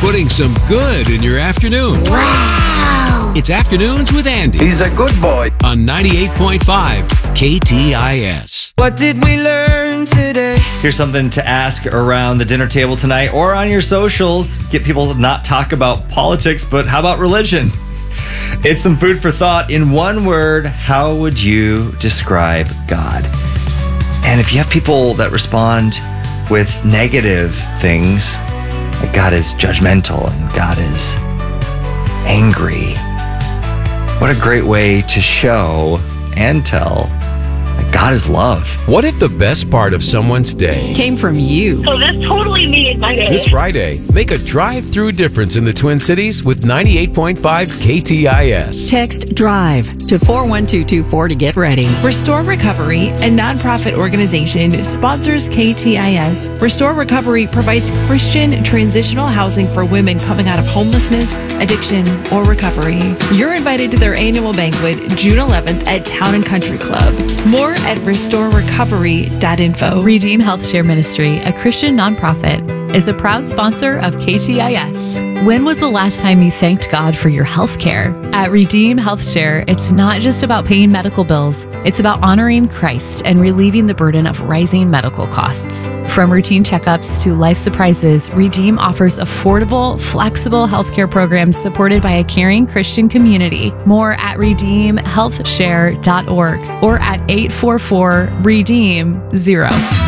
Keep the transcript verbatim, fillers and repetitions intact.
putting some good in your afternoon. Wow! It's Afternoons with Andy. He's a good boy. On ninety-eight point five K T I S. What did we learn today? Here's something to ask around the dinner table tonight or on your socials. Get people to not talk about politics, but how about religion? It's some food for thought. In one word, how would you describe God? And if you have people that respond with negative things, like God is judgmental and God is angry, what a great way to show and tell that God is love. What if the best part of someone's day Came from you. So this totally made my day. this Friday? Make a drive-through difference in the Twin Cities with ninety-eight point five K T I S. Text DRIVE to four one two two four to get ready. Restore Recovery, a nonprofit organization, sponsors K T I S. Restore Recovery provides Christian transitional housing for women coming out of homelessness, addiction, or recovery. You're invited to their annual banquet June eleventh at Town and Country Club. More at restore recovery dot info. Redeem Health Share Ministry, a Christian nonprofit, is a proud sponsor of K T I S. When was the last time you thanked God for your health care? At Redeem Health Share, it's not just about paying medical bills, it's about honoring Christ and relieving the burden of rising medical costs. From routine checkups to life surprises, Redeem offers affordable, flexible healthcare programs supported by a caring Christian community. More at redeem health share dot org or at eight four four redeem zero.